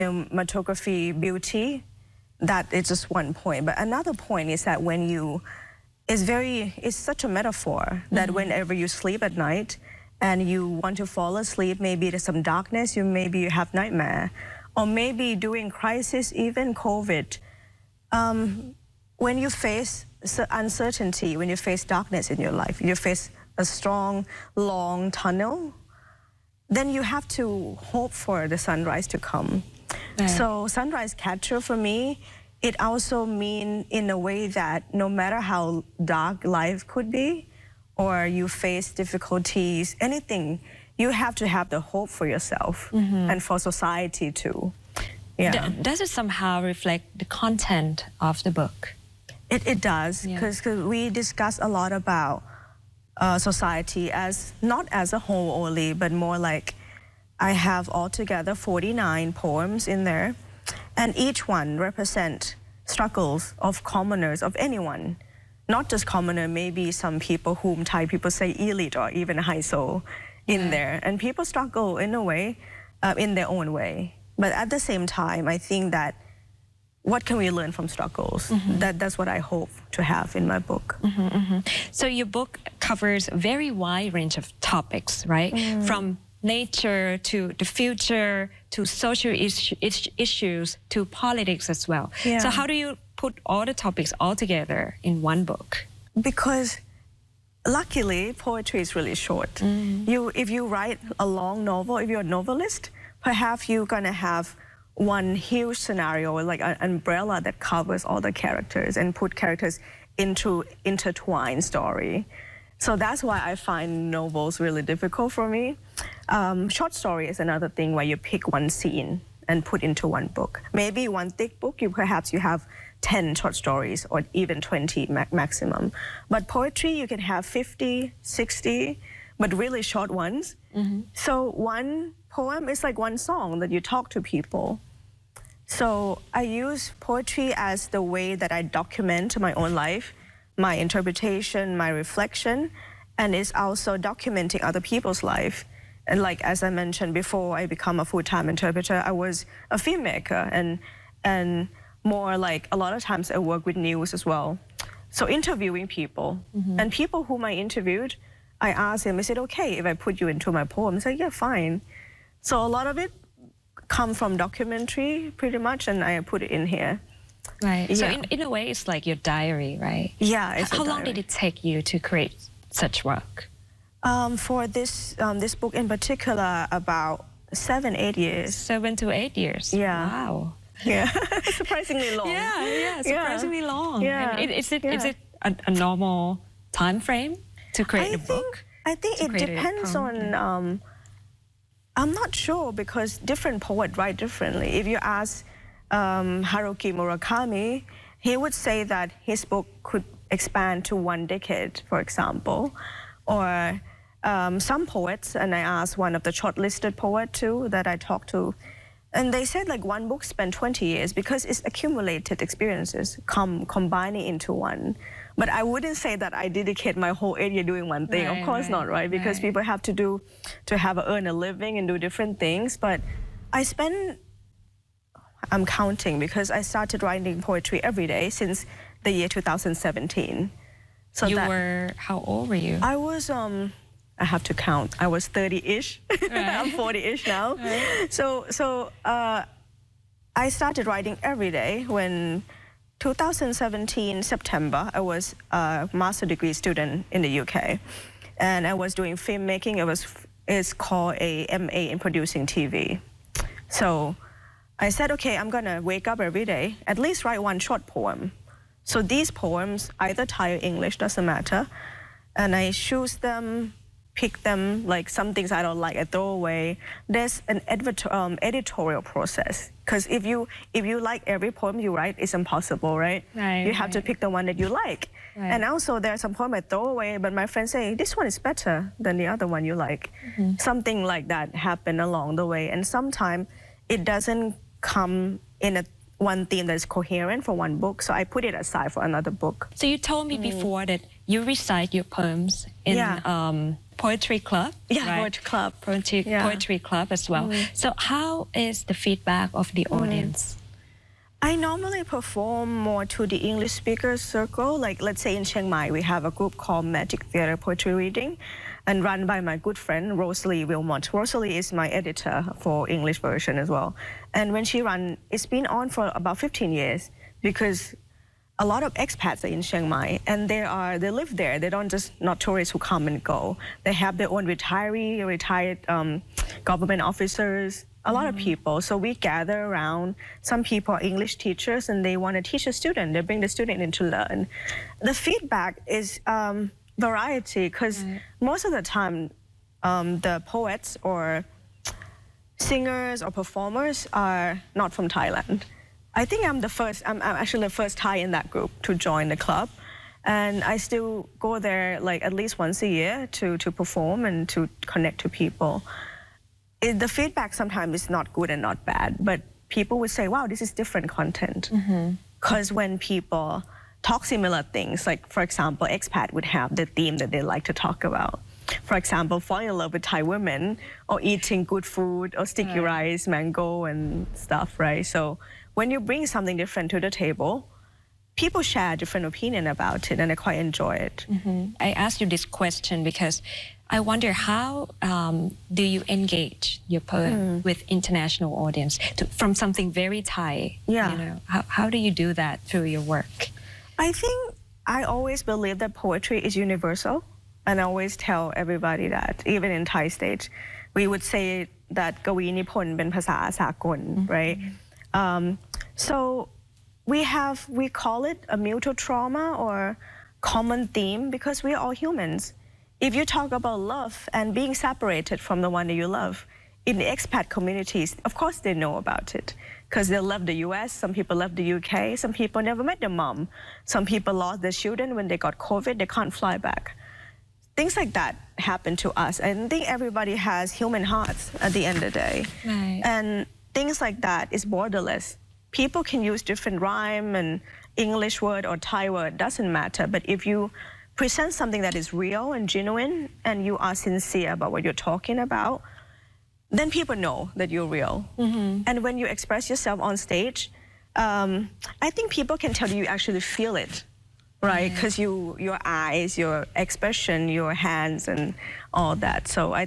cinematography beauty, that is just one point. But another point is that when you, it's such a metaphor that whenever you sleep at night and you want to fall asleep, maybe there's some darkness, maybe you have nightmare, or maybe during crisis, even COVID, when you face uncertainty, when you face darkness in your life, you face a strong, long tunnel, then you have to hope for the sunrise to come. Right. So Sunrise Catcher for me, it also means in a way that no matter how dark life could be, or you face difficulties, anything, you have to have the hope for yourself and for society too. Yeah. Does it somehow reflect the content of the book? It does, because we discuss a lot about society as, not as a whole only, but more like I have altogether 49 poems in there, and each one represent struggles of commoners, of anyone. Not just commoner, maybe some people whom Thai people say elite or even high soul in there. And people struggle in a way, in their own way. But at the same time, I think that what can we learn from struggles? That's what I hope to have in my book. So your book covers a very wide range of topics, right? From nature to the future to social issues to politics as well. So how do you put all the topics all together in one book? Because luckily poetry is really short. If you write a long novel, if you're a novelist, perhaps you're gonna have one huge scenario, like an umbrella that covers all the characters and put characters into intertwined story. So that's why I find novels really difficult for me. Short story is another thing where you pick one scene and put into one book. Maybe one thick book, perhaps you have 10 short stories or even 20 maximum. But poetry, you can have 50, 60, but really short ones. So one poem is like one song that you talk to people. So I use poetry as the way that I document my own life, my interpretation, my reflection, and it's also documenting other people's life. And like, as I mentioned before, I become a full-time interpreter. I was a filmmaker and more like a lot of times I work with news as well. So interviewing people and people whom I interviewed, I asked him, is it okay if I put you into my poem? He's like, yeah, fine. So a lot of it come from documentary pretty much, and I put it in here. Right. Yeah. So in a way, it's like your diary, right? Yeah, it's How long did it take you to create such work? For this book in particular, about 7-8 years. 7 to 8 years. Yeah. Wow. Yeah. Surprisingly long. Yeah, surprisingly long. Yeah. And is it a normal time frame to create a book? I think it depends on. I'm not sure, because different poets write differently. If you ask Haruki Murakami, he would say that his book could expand to 1 decade, for example. Or some poets, and I asked one of the shortlisted poets too that I talked to, and they said like one book spent 20 years because it's accumulated experiences combining into one. But I wouldn't say that I dedicate my whole 8 years doing one thing. Of course not, right? Because people have to earn a living and do different things. But I'm counting because I started writing poetry every day since the year 2017. So how old were you? I was, I have to count. I was 30-ish. I'm 40-ish now. So I started writing every day when 2017 September, I was a master's degree student in the UK, and I was doing filmmaking. It's called a MA in producing TV. So I said, okay, I'm gonna wake up every day, at least write one short poem. So these poems, either Thai or English, doesn't matter, and I choose them, pick them, like some things I don't like, I throw away. There's an editorial process, because if you like every poem you write, it's impossible, right? You have to pick the one that you like. And also there are some poems I throw away, but my friends say, this one is better than the other one you like. Something like that happened along the way, and sometimes it doesn't come in one theme that is coherent for one book, so I put it aside for another book. So you told me before that you recite your poems in poetry club. Yeah, right? poetry club. Poetry club as well. So how is the feedback of the audience? I normally perform more to the English speaker circle. Like, let's say in Chiang Mai, we have a group called Magic Theatre Poetry Reading, and run by my good friend, Rosalie Wilmot. Rosalie is my editor for English version as well. And when she run, it's been on for about 15 years because a lot of expats are in Chiang Mai, and they live there. They don't just, not tourists who come and go. They have their own retired government officers, a lot of people. So we gather around. Some people are English teachers and they want to teach a student. They bring the student in to learn. The feedback is variety, because most of the time the poets or singers or performers are not from Thailand. I think I'm actually the first Thai in that group to join the club. And I still go there like at least once a year to perform and to connect to people. The feedback sometimes is not good and not bad, but people would say, wow, this is different content. Because when people talk similar things, like for example, expat would have the theme that they like to talk about. For example, falling in love with Thai women, or eating good food, or sticky rice, mango and stuff, right? So when you bring something different to the table, people share different opinion about it, and I quite enjoy it. I asked you this question because I wonder how do you engage your poem with international audience from something very Thai? Yeah. You know, how do you do that through your work? I think I always believe that poetry is universal, and I always tell everybody that, even in Thai stage, we would say that กวีนิพนธ์เป็นภาษาสากล, right? So we call it a mutual trauma or common theme because we are all humans. If you talk about love and being separated from the one that you love, in the expat communities, of course they know about it because they love the US, some people love the UK, some people never met their mom, some people lost their children when they got COVID, they can't fly back. Things like that happen to us. I think everybody has human hearts at the end of the day. Right. And things like that is borderless. People can use different rhyme and English word or Thai word, doesn't matter. But if you present something that is real and genuine and you are sincere about what you're talking about, then people know that you're real. And when you express yourself on stage, I think people can tell you actually feel it, right? Because your eyes, your expression, your hands and all that. So I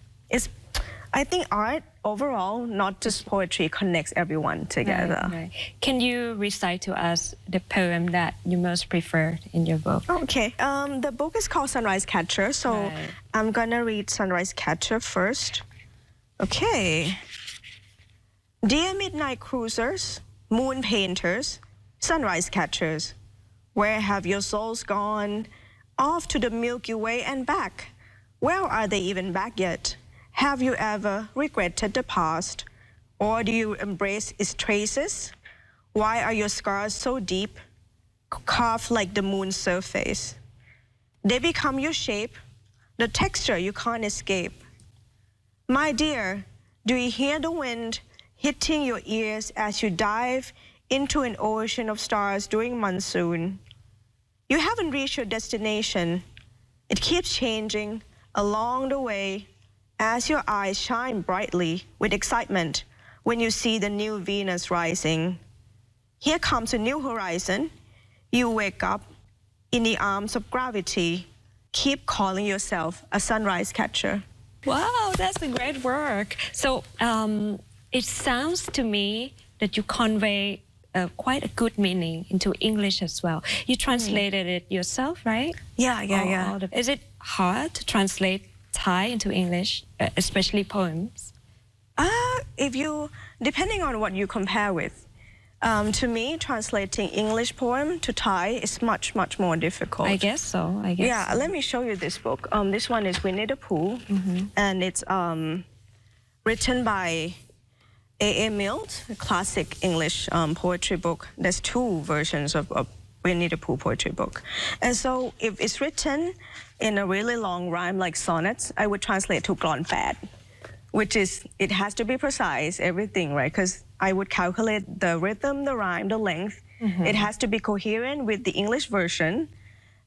think art overall, not just poetry, connects everyone together. Right. Can you recite to us the poem that you most preferred in your book? Okay. The book is called Sunrise Catcher, so I'm gonna read Sunrise Catcher first. Okay. Dear midnight cruisers, moon painters, sunrise catchers, where have your souls gone? Off to the Milky Way and back. Where are they even back yet? Have you ever regretted the past? Or do you embrace its traces? Why are your scars so deep, carved like the moon's surface? They become your shape, the texture you can't escape. My dear, do you hear the wind hitting your ears as you dive into an ocean of stars during monsoon? You haven't reached your destination. It keeps changing along the way as your eyes shine brightly with excitement when you see the new Venus rising. Here comes a new horizon. You wake up in the arms of gravity. Keep calling yourself a sunrise catcher. Wow, that's a great work. So it sounds to me that you convey quite a good meaning into English as well. You translated it yourself, right? Yeah. Is it hard to translate Thai into English, especially poems? Depending on what you compare with. To me, translating English poem to Thai is much, much more difficult. I guess so. Let me show you this book. This one is Winnie the Pooh, and it's written by A.A. Mills, a classic English poetry book. There's two versions of Winnie the Pooh poetry book. And so if it's written in a really long rhyme like sonnets, I would translate to Glon Pad, which is, it has to be precise, everything, right? Because I would calculate the rhythm, the rhyme, the length. It has to be coherent with the English version.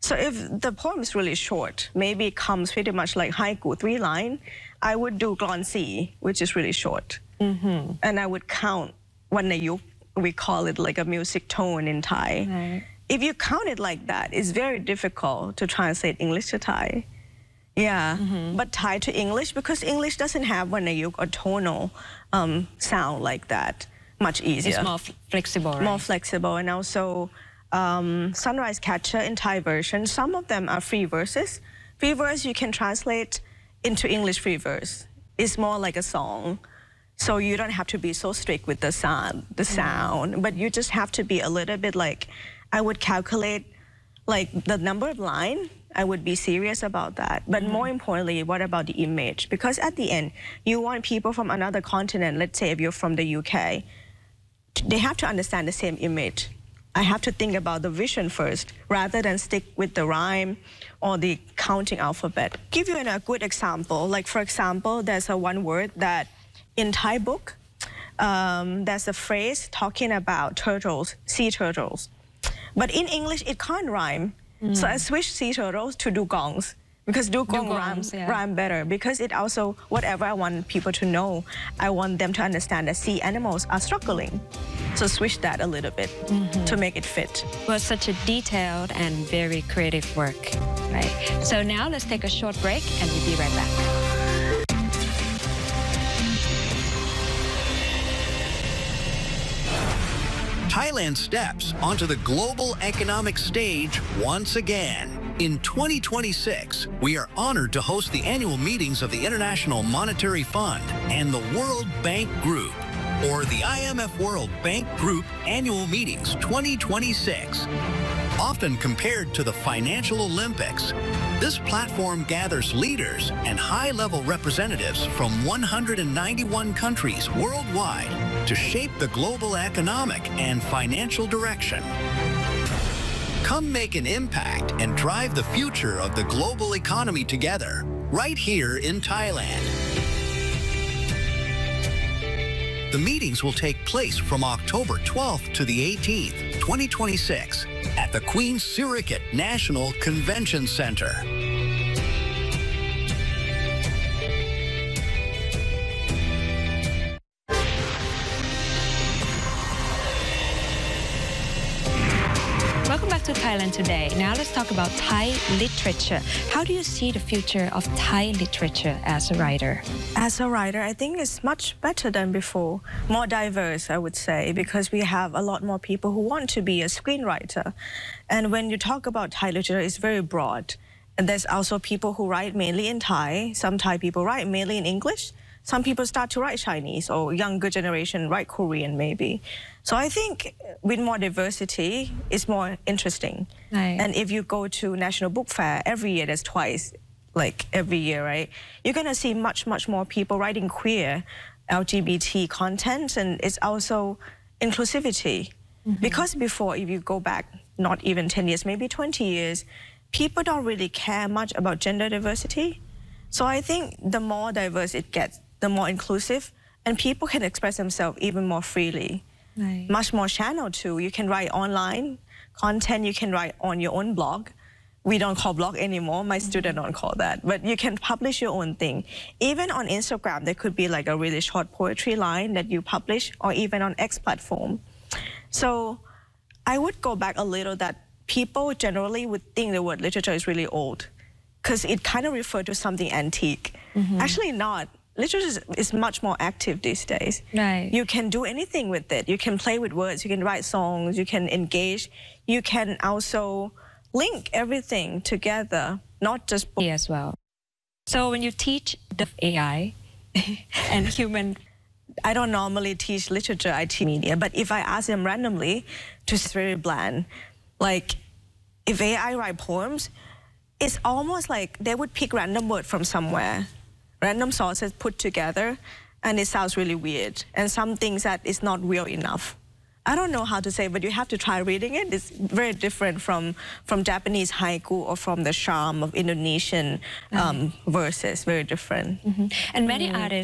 So if the poem is really short, maybe it comes pretty much like haiku, 3 lines, I would do Glonsi, which is really short. And I would count Wannayuk, we call it like a music tone in Thai. Right. If you count it like that, it's very difficult to translate English to Thai. Yeah, but Thai to English, because English doesn't have Wannayuk or tonal sound like that, much easier. It's more flexible, right? More flexible, and also Sunrise Catcher in Thai version, some of them are free verses. Free verse you can translate into English free verse. It's more like a song. So you don't have to be so strict with the sound, but you just have to be a little bit like, I would calculate like the number of lines. I would be serious about that. But more importantly, what about the image? Because at the end, you want people from another continent, let's say if you're from the UK, they have to understand the same image. I have to think about the vision first, rather than stick with the rhyme or the counting alphabet. Give you a good example. Like for example, there's one word that in Thai book, there's a phrase talking about turtles, sea turtles. But in English, it can't rhyme. So I switched sea turtles to dugongs, because dugong rhyme better, because it also, whatever I want people to know, I want them to understand that sea animals are struggling. So switch that a little bit to make it fit. Well, such a detailed and very creative work, right? So now let's take a short break and we'll be right back. Thailand steps onto the global economic stage once again. In 2026, we are honored to host the annual meetings of the International Monetary Fund and the World Bank Group, or the IMF World Bank Group Annual Meetings 2026. Often compared to the Financial Olympics, this platform gathers leaders and high-level representatives from 191 countries worldwide to shape the global economic and financial direction. Come make an impact and drive the future of the global economy together, right here in Thailand. The meetings will take place from October 12th to the 18th, 2026, at the Queen Sirikit National Convention Center. Welcome back to Thailand Today. Now let's talk about Thai literature. How do you see the future of Thai literature as a writer? As a writer, I think it's much better than before. More diverse, I would say, because we have a lot more people who want to be a screenwriter. And when you talk about Thai literature, it's very broad. And there's also people who write mainly in Thai. Some Thai people write mainly in English. Some people start to write Chinese, or younger generation write Korean maybe. So I think with more diversity, it's more interesting. Right. And if you go to National Book Fair, every year there's twice, like every year, right? You're gonna see much more people writing queer, LGBT content, and it's also inclusivity. Because before, if you go back, not even 10 years, maybe 20 years, people don't really care much about gender diversity. So I think the more diverse it gets, the more inclusive, and people can express themselves even more freely. Right. Much more channel too. You can write online content, you can write on your own blog. We don't call blog anymore, my students don't call that, but you can publish your own thing. Even on Instagram, there could be like a really short poetry line that you publish, or even on X platform. So I would go back a little that people generally would think the word literature is really old, because it kind of refers to something antique. Actually not. Literature is much more active these days. Right. You can do anything with it. You can play with words, you can write songs, you can engage. You can also link everything together, not just books. As well. So when you teach the AI and human... I don't normally teach literature, I teach media, but if I ask them randomly, just very bland. Like, if AI write poems, it's almost like they would pick random word from somewhere, random sources put together, and it sounds really weird. And some things that is not real enough. I don't know how to say, but you have to try reading it. It's very different from Japanese haiku or from the charm of Indonesian verses, very different. And many artists